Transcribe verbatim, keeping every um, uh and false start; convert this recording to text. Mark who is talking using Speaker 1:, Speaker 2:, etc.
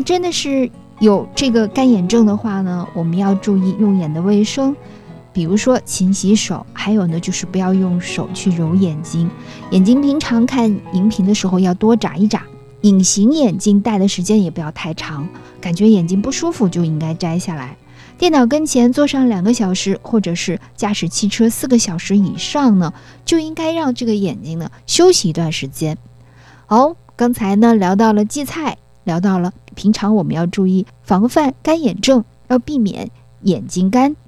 Speaker 1: 真的是有这个干眼症的话呢，我们要注意用眼的卫生，比如说勤洗手，还有呢就是不要用手去揉眼睛。眼睛平常看荧屏的时候要多眨一眨，隐形眼镜戴的时间也不要太长，感觉眼睛不舒服就应该摘下来。电脑跟前坐上两个小时，或者是驾驶汽车四个小时以上呢，就应该让这个眼睛呢休息一段时间。好，刚才呢聊到了荠菜，聊到了平常我们要注意防范干眼症，要避免眼睛干。